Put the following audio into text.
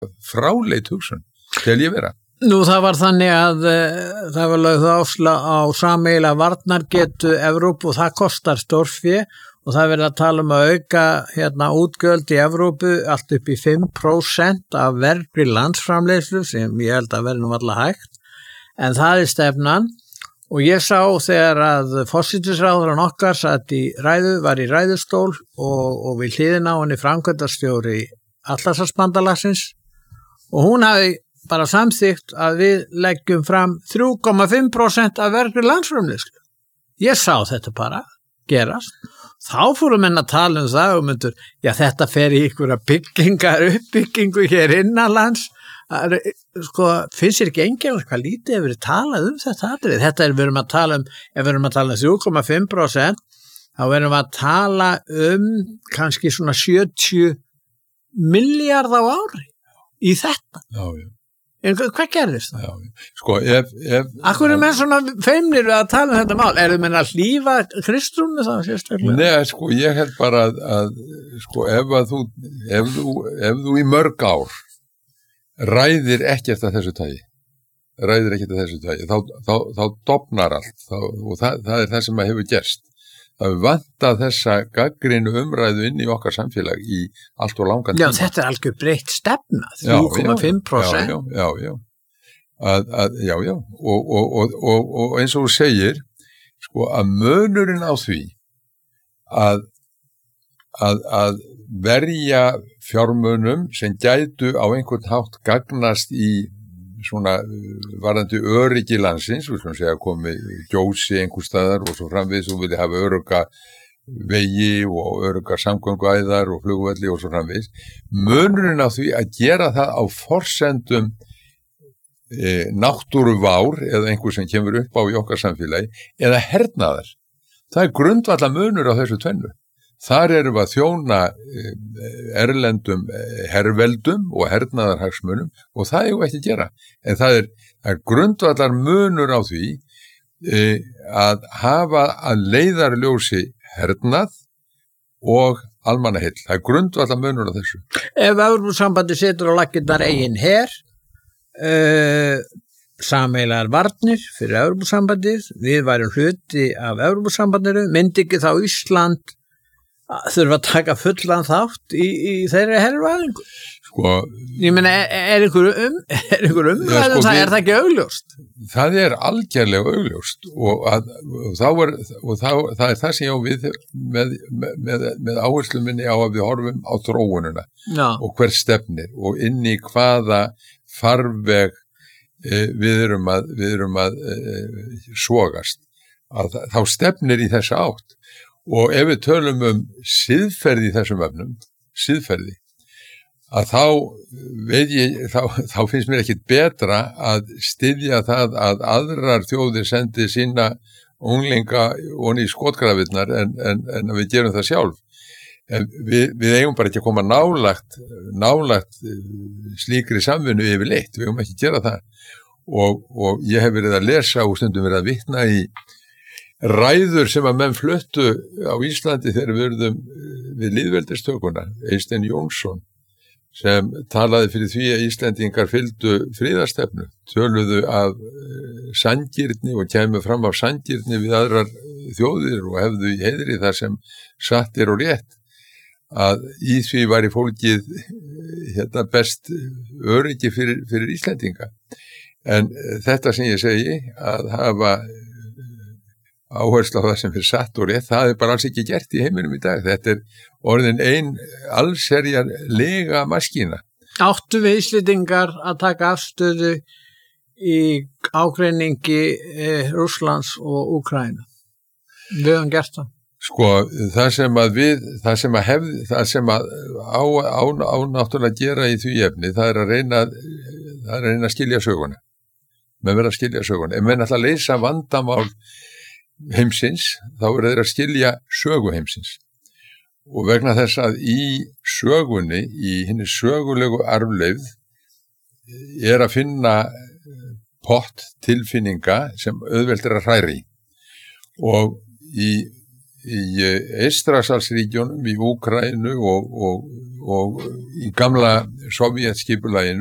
fráleit hugsun, tel ég vera. Nú það var þannig að það var lögð áhersla á sameiginlega varnargetu Evrópu og það kostar stórfé og það verið að tala um að auka útgjöld í Evrópu allt upp í 5% af vergri landsframleiðslu sem ég held að verði nú alltaf hægt, en það stefnan og ég sá þegar að forsætisráðherrann okkar var í ræðustól og við hliðina á henni framkvæmdastjóri Atlantshafsbandalagsins og hún hafi bara samþykkt að við leggjum fram 3,5% af vergri landsframleiðslu. Ég sá þetta bara gerast. Þá fórum menn að tala um það og myndur, já þetta fer í einhverja uppbyggingu hér innanlands. Sko, finnst þér ekki engilega hvað lítið hefur verið talað um þetta atrið? Þetta við erum að tala um, ef við erum að tala um 3,5%, þá erum við að tala um kannski svona 70 miljard á ári í þetta. Já, já. En hvað gerðist það? Já, sko, Akkur menn svona feimnir við að tala um þetta mál? Eru menn að hlífa Kristrúnu það sérstaklega? Nei, sko, ég held bara að sko, ef þú í mörg ár ræðir ekkert af þessu tagi, þá dofnar allt, og það er það sem hefur gerst. Það vantað þessa gagnrýnu umræðu inn í okkar samfélag í allt og langan tíma. Já, þetta er algjör breytt stefna, 3,5%. Já. Og eins og þú segir, sko, að munurinn á því að verja fjármunum sem gætu á einhvern hátt gagnast í svona varðandi öryggi landsins, við skulum segja komi gjósi einhvers staðar og svo framvegis og vilja hafa örugga vegi og örugga samgönguæðar og flugvelli og svo framvegis. Munurinn á því að gera það á forsendum náttúruvár eða einhver sem kemur upp á í okkar samfélagi eða hernaðar. Það er grundvallar munur á þessu tvennu. Þar erum við að þjóna erlendum herveldum og hernaðarhagsmunum og það er ekki að gera. En það er grundvallar munur á því að hafa að leiðarljósi hernað og almannaheill. Það er grundvallar munur á þessu. Ef Evrópusambandið setur á laggirnar eigin her, sameiginlegar varnir fyrir Evrópusambandið, við værum hluti af Evrópusambandinu, myndi ekki þá Ísland þurfa að taka fullan þátt í þeirri hervæðingu? Sko, ég meina, er einhver umræðum sko, það, er það ekki augljóst? Það er algjörlega augljóst og það er það sem ég á við með áherslu minni á að við horfum á þróunina og hver stefnir og inn í hvaða farveg við erum að sogast. Þá stefnir í þessa átt. Og ef við tölum siðferði í þessum efnum, að þá finnst mér ekkit betra að styðja það að aðrar þjóðir sendi sína unglinga onni í skotgrafirnar en að við gerum það sjálf. Við eigum bara ekki að koma nálægt slíkri samvinnu yfirleitt, við eigum ekki að gera það. Og ég hef verið að lesa og stundum verið að vitna í ræður sem að menn fluttu á Íslandi þegar við verðum við lýðveldistökuna, Eysteinn Jónsson, sem talaði fyrir því að Íslendingar fylgdu friðarstefnu, töluðu af sanngirni og kæmu fram af sanngirni við aðrar þjóðir og hefðu í heiðri þar sem satt er og rétt, að í því væri fólkið best öryggi fyrir Íslendinga. En þetta sem ég segi, að hafa áherslu á það sem fyrir satt og rétt, það er bara alls ekki gert í heiminum í dag. Þetta er orðin ein allsherjar lega maskína. Áttu við Íslendingar að taka afstöðu í ágreiningi Rússlands og Úkraínu? Við höfum gert það. Sko, það sem á náttúrulega gera í því efni, það er að reyna að skilja söguna. Menn verða að skilja söguna. Ef menn ætla að leysa vandamál heimsins, þá er þeir að skilja sögu heimsins. Og vegna þess að í sögunni, í hinni sögulegu arfleifð, er að finna pott tilfinninga sem auðvelt er að hræra í. Og í Eystrasaltsríkjunum, í Úkraínu og í gamla Sovjetskipulaginu